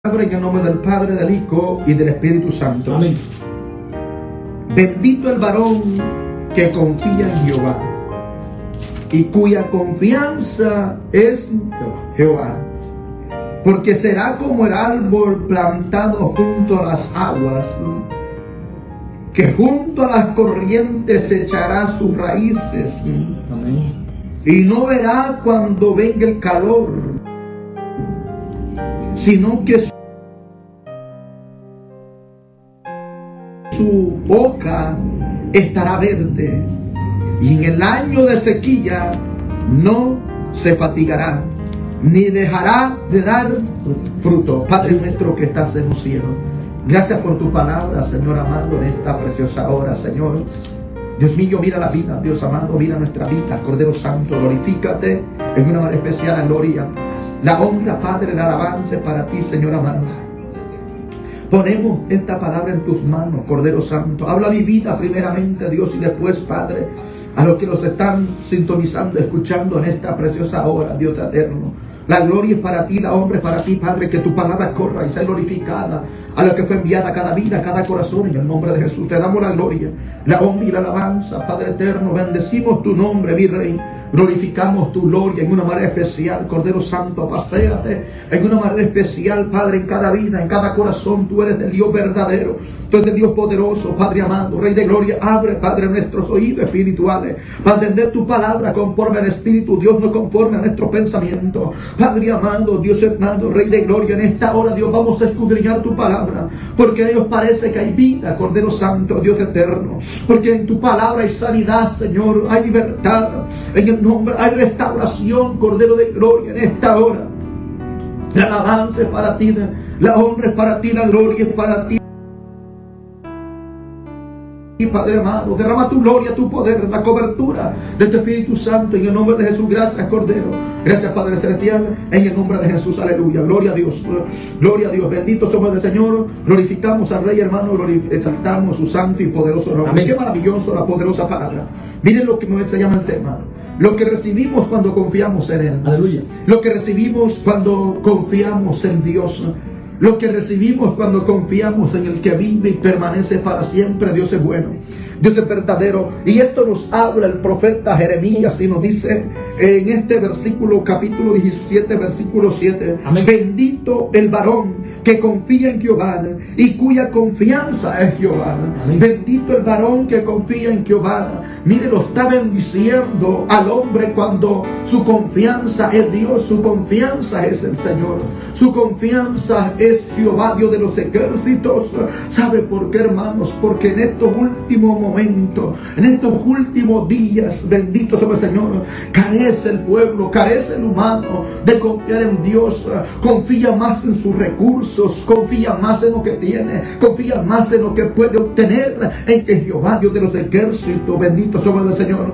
En el nombre del Padre, del Hijo y del Espíritu Santo. Amén. Bendito el varón que confía en Jehová y cuya confianza es Jehová, porque será como el árbol plantado junto a las aguas, que junto a las corrientes echará sus raíces. Amén. Y no verá cuando venga el calor, sino que su boca estará verde, y en el año de sequía no se fatigará, ni dejará de dar fruto. Padre nuestro que estás en los cielos, gracias por tu palabra, Señor amado, en esta preciosa hora, Señor. Dios mío, mira la vida, Dios amado, mira nuestra vida, Cordero Santo, glorifícate en una manera especial, la gloria, la honra, Padre, la alabanza para ti, Señor amado. Ponemos esta palabra en tus manos, Cordero Santo. Habla mi vida primeramente, Dios, y después, Padre, a los que nos están sintonizando, escuchando en esta preciosa hora, Dios eterno. La gloria es para ti, la honra es para ti, Padre, que tu palabra corra y sea glorificada a la que fue enviada a cada vida, a cada corazón, en el nombre de Jesús. Te damos la gloria, la honra y la alabanza, Padre eterno. Bendecimos tu nombre, mi Rey. Glorificamos tu gloria en una manera especial, Cordero Santo. Paséate en una manera especial, Padre, en cada vida, en cada corazón. Tú eres el Dios verdadero, tú eres el Dios poderoso, Padre amado, Rey de gloria. Abre, Padre, nuestros oídos espirituales para entender tu palabra conforme al Espíritu, Dios, no conforme a nuestro pensamiento. Padre amado, Dios amado, Rey de gloria, en esta hora, Dios, vamos a escudriñar tu palabra, porque a ellos parece que hay vida, Cordero Santo, Dios eterno, porque en tu palabra hay sanidad, Señor, hay libertad, en el nombre hay restauración, Cordero de gloria, en esta hora. La alabanza es para ti, la honra es para ti, la gloria es para ti, Padre amado. Derrama tu gloria, tu poder, la cobertura de tu Espíritu Santo, en el nombre de Jesús. Gracias, Cordero, gracias, Padre celestial, en el nombre de Jesús. Aleluya, gloria a Dios, gloria a Dios. Bendito somos el Señor. Glorificamos al Rey, hermano, exaltamos su santo y poderoso nombre. Amén. Qué maravilloso la poderosa palabra. Miren lo que se llama el tema: lo que recibimos cuando confiamos en Él. Aleluya. Lo que recibimos cuando confiamos en Dios. Lo que recibimos cuando confiamos en el que vive y permanece para siempre. Dios es bueno, Dios es verdadero. Y esto nos habla el profeta Jeremías y nos dice en este versículo, capítulo 17, versículo 7. Amén. Bendito el varón que confía en Jehová y cuya confianza es Jehová. Amén. Bendito el varón que confía en Jehová. Mire, lo está bendiciendo al hombre cuando su confianza es Dios, su confianza es el Señor, su confianza es Jehová, Dios de los ejércitos. ¿Sabe por qué, hermanos? Porque en estos últimos momentos, en estos últimos días, bendito sea el Señor, carece el pueblo, carece el humano de confiar en Dios. Confía más en sus recursos, confía más en lo que tiene, confía más en lo que puede obtener, en que Jehová, Dios de los ejércitos, bendito sea el Señor.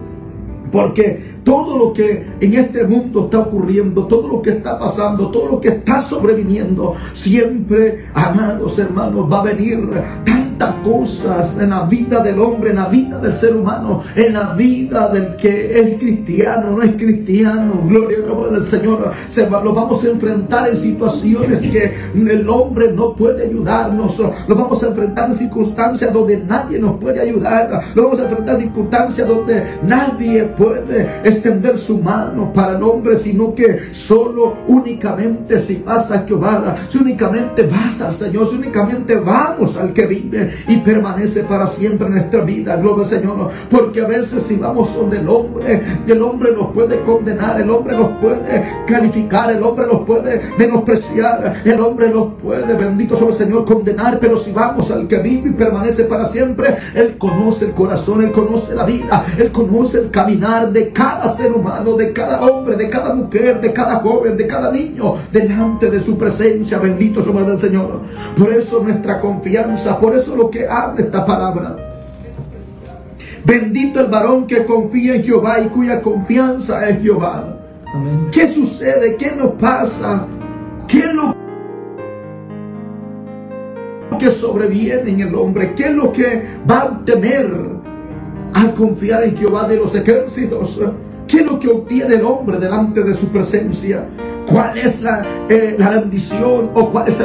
Porque todo lo que en este mundo está ocurriendo, todo lo que está pasando, todo lo que está sobreviniendo, siempre, amados hermanos, va a venir tantas cosas en la vida del hombre, en la vida del ser humano, en la vida del que es cristiano, no es cristiano. Gloria al Señor. Lo vamos a enfrentar en situaciones que el hombre no puede ayudarnos. Lo vamos a enfrentar en circunstancias donde nadie nos puede ayudar. Lo vamos a enfrentar en circunstancias donde nadie puede extender su mano para el hombre, sino que solo, únicamente si vas a Jehová, si únicamente vas al Señor, si únicamente vamos al que vive y permanece para siempre en nuestra vida. Gloria al Señor. Porque a veces si vamos donde el hombre nos puede condenar, el hombre nos puede calificar, el hombre nos puede menospreciar, el hombre nos puede, bendito sea el Señor, condenar. Pero si vamos al que vive y permanece para siempre, Él conoce el corazón, Él conoce la vida, Él conoce el caminar de cada ser humano, de cada hombre, de cada mujer, de cada joven, de cada niño, delante de su presencia. Bendito sea el Señor. Por eso nuestra confianza, por eso lo que habla esta palabra. Bendito el varón que confía en Jehová y cuya confianza es Jehová. Amén. ¿Qué sucede? ¿Qué nos pasa? ¿Qué es lo que sobreviene en el hombre? ¿Qué es lo que va a obtener al confiar en Jehová de los ejércitos? ¿Qué es lo que obtiene el hombre delante de su presencia? cuál es la bendición o cuál es